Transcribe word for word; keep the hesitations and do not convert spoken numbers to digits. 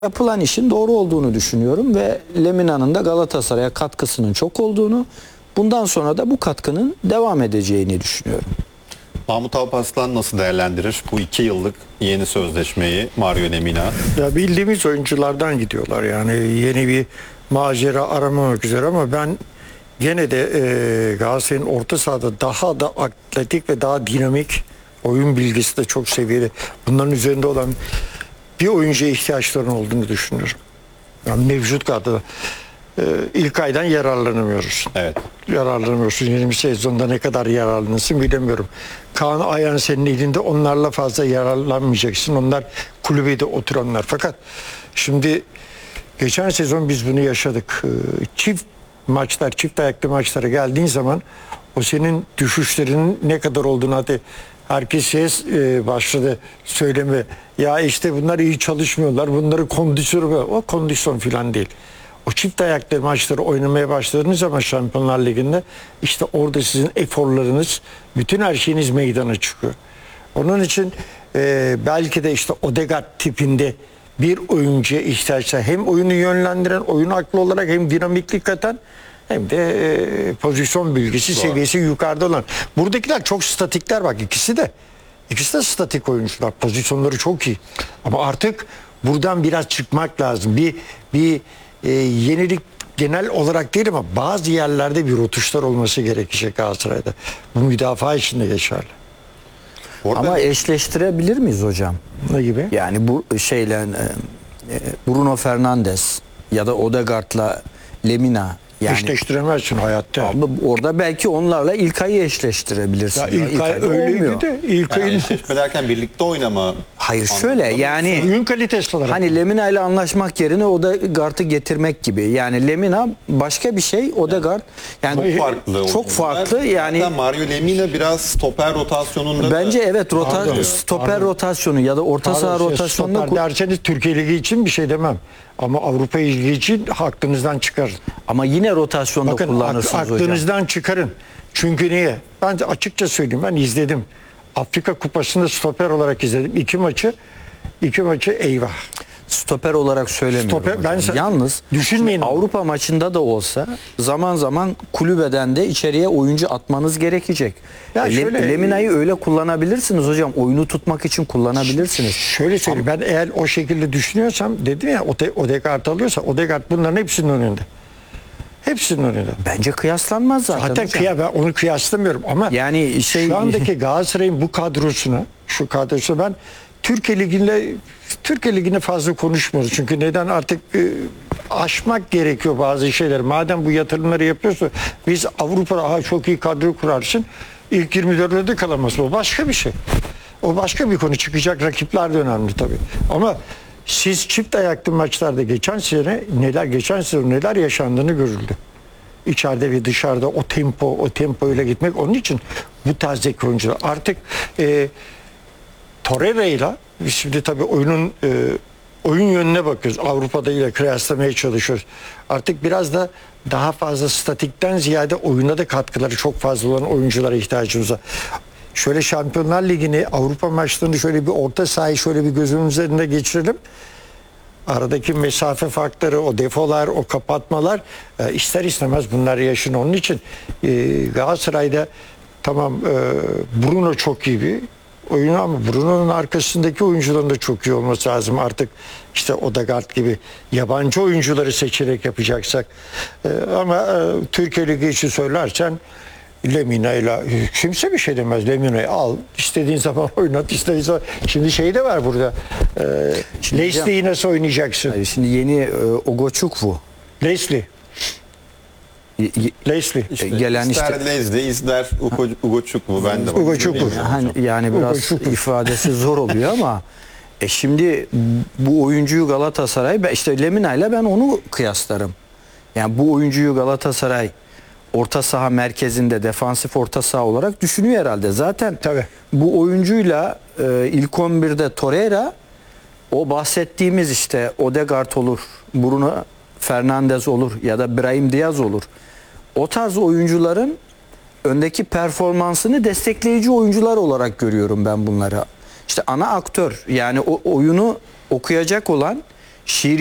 Yapılan işin doğru olduğunu düşünüyorum ve Lemina'nın da Galatasaray'a katkısının çok olduğunu, bundan sonra da bu katkının devam edeceğini düşünüyorum. Mahmut Alparslan nasıl değerlendirir bu iki yıllık yeni sözleşmeyi Mario Lemina? Ya bildiğimiz oyunculardan gidiyorlar, yani yeni bir macera aramamak üzere, ama ben gene de e, Galatasaray'ın orta sahada daha da atletik ve daha dinamik, oyun bilgisi de çok seviyeli, bunların üzerinde olan bir oyuncuya ihtiyaçlarının olduğunu düşünüyorum. Yani mevcut kadro e, ilk aydan yararlanamıyoruz. Evet. Yararlanamıyorsun. yirmi sezonda ne kadar yararlanırsın bilemiyorum. Kaan Ayhan senin elinde, onlarla fazla yararlanmayacaksın. Onlar kulübede oturanlar. Fakat şimdi geçen sezon biz bunu yaşadık. Çift maçlar, çift ayaklı maçlara geldiğin zaman o senin düşüşlerinin ne kadar olduğunu, hadi herkes şey başladı söyleme. Ya işte bunlar iyi çalışmıyorlar. Bunları kondisyon, o kondisyon falan değil. O çift ayaklı maçları oynamaya başladığınız zaman Şampiyonlar Ligi'nde, işte orada sizin eforlarınız, bütün her şeyiniz meydana çıkıyor. Onun için e, belki de işte Odegaard tipinde bir oyuncuya ihtiyaçlar, hem oyunu yönlendiren, oyun aklı olarak hem dinamiklik katan, hem de e, pozisyon bilgisi Doğru. seviyesi yukarıda olan. Buradakiler çok statikler, bak ikisi de. İkisi de statik oyuncular. Pozisyonları çok iyi. Ama artık buradan biraz çıkmak lazım. Bir bir e, yenilik genel olarak değil, ama bazı yerlerde bir rotuşlar olması gerekecek Galatasaray'da. Bu müdafaa için de geçerli. Orada Ama eşleştirebilir miyiz hocam? Ne gibi? Yani bu şeyle e, Bruno Fernandes ya da Odegaard'la Lemina, yani Eşleştiremezsin hayatta. abi orada belki onlarla İlkay'ı eşleştirebilirsin. Ya İlkay İlkay'da öyleydi olmuyor. de İlkay'ın yani eşleşme derken birlikte oynama. Hayır şöyle, yani oyun kalitesi olarak. hani Lemina ile anlaşmak yerine Odegaard'ı getirmek gibi. Yani Lemina başka bir şey, Odegaard yani Çok farklı. çok oyuncular. farklı yani. Zaten Mario Lemina biraz stoper rotasyonunda Bence da evet, rota, Pardon, stoper pardon. rotasyonu ya da orta saha Pardon, rotasyonunda stoper derseniz Türkiye Ligi için bir şey demem. Ama Avrupa Ligi için aklınızdan çıkarın. ama yine rotasyonda Bakın kullanırsınız ak- hocam. aklınızdan çıkarın. Çünkü niye? Ben de açıkça söyleyeyim, ben izledim. Afrika Kupası'nda stoper olarak izledim. İki maçı, iki maçı eyvah. Stoper olarak söylemiyorum Stoper- hocam. ben sa- Yalnız düşünmeyin. Avrupa maçında da olsa zaman zaman kulübeden de içeriye oyuncu atmanız gerekecek. Ya Le- şöyle- Lemina'yı öyle kullanabilirsiniz hocam. Oyunu tutmak için kullanabilirsiniz. Şöyle söyleyeyim, ben eğer o şekilde düşünüyorsam, dedim ya, Ode- Odegaard alıyorsa, Odegaard bunların hepsinin önünde. Hepsinin önünde. Bence kıyaslanmaz zaten Hatta hocam. kıya, ben onu kıyaslamıyorum, ama Yani şey- şu andaki Galatasaray'ın bu kadrosuna, şu kadrosuna ben Türkiye Ligi'nde Türkiye Ligi'ne fazla konuşmuyoruz. Çünkü neden, artık e, aşmak gerekiyor bazı şeyler. Madem bu yatırımları yapıyorsa, biz Avrupa'da aha çok iyi kadro kurarsın, ilk yirmi dörtte de kalamaz. O başka bir şey. O başka bir konu, çıkacak rakipler de önemli tabii. Ama siz çift ayaklı maçlarda geçen sene neler, geçen sene neler yaşandığını görüldü. İçeride ve dışarıda o tempo, o tempoyla gitmek. Onun için bu tarzdaki oyuncular artık e, Torreira'yla biz şimdi tabii oyunun e, oyun yönüne bakıyoruz. Avrupa'da ile kıyaslamaya çalışıyoruz. Artık biraz da daha fazla statikten ziyade oyuna da katkıları çok fazla olan oyunculara ihtiyacımız var. Şöyle Şampiyonlar Ligi'ni, Avrupa maçlarını şöyle bir orta sahayı şöyle bir gözümüzün üzerinde geçirelim. Aradaki mesafe farkları, o defolar, o kapatmalar e, ister istemez bunlar yaşın. Onun için e, Galatasaray'da tamam, e, Bruno çok iyi bir oyunu, ama Bruno'nun arkasındaki oyuncuların da çok iyi olması lazım. Artık işte Odegaard gibi yabancı oyuncuları seçerek yapacaksak. E, ama e, Türkiye Ligi için söylersen Lemina ile kimse bir şey demez. Lemina'yı al, istediğin zaman oynat, istediğin zaman. Şimdi şey de var burada. E, Şimdi Leslie'yi nasıl oynayacaksın? Hayır, şimdi yeni e, Ogoçukwu Leslie. y- y- Leslie. İşte gelen ister işte- Lezde, ister Ugo, Ugochukwu. Ben de Ugochukwu. hani yani biraz Ogoçukwu. ifadesi zor oluyor ama e şimdi bu oyuncuyu Galatasaray, ben işte Lemina ile ben onu kıyaslarım. Yani bu oyuncuyu Galatasaray orta saha merkezinde defansif orta saha olarak düşünüyor herhalde. Zaten Tabii. bu oyuncuyla e, ilk on birde Torreira, o bahsettiğimiz işte Odegaard olur, Bruno Fernandes olur ya da Brahim Diaz olur. O tarz oyuncuların öndeki performansını destekleyici oyuncular olarak görüyorum ben bunları. İşte ana aktör, yani o oyunu okuyacak olan, şiir